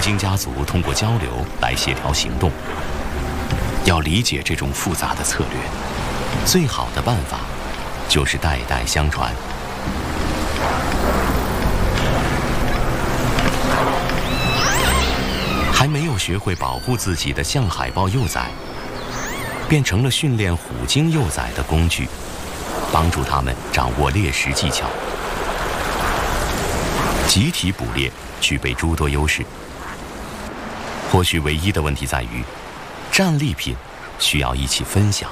鲸家族通过交流来协调行动。要理解这种复杂的策略，最好的办法就是代代相传。还没有学会保护自己的象海豹幼崽，变成了训练虎鲸幼崽的工具，帮助它们掌握猎食技巧。集体捕猎具备诸多优势，或许唯一的问题在于，战利品需要一起分享。